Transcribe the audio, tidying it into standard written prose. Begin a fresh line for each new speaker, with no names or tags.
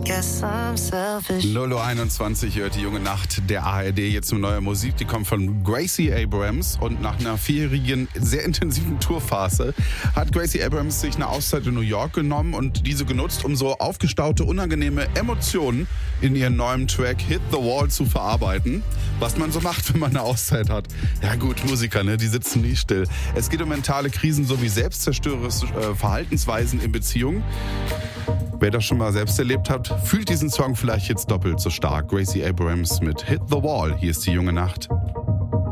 guess I'm selfish.
0:21 hört die junge Nacht der ARD. Jetzt eine neue Musik, die kommt von Gracie Abrams. Und nach einer 4-jährigen, sehr intensiven Tourphase hat Gracie Abrams sich eine Auszeit in New York genommen und diese genutzt, um so aufgestaute, unangenehme Emotionen in ihren neuen Track Hit the Wall zu verarbeiten. Was man so macht, wenn man eine Auszeit hat. Ja gut, Musiker, ne, die sitzen nie still. Es geht um mentale Krisen sowie selbstzerstörerische Verhaltensweisen in Beziehungen. Wer das schon mal selbst erlebt hat, fühlt diesen Song vielleicht jetzt doppelt so stark. Gracie Abrams mit Hit the Wall. Hier ist die junge Nacht.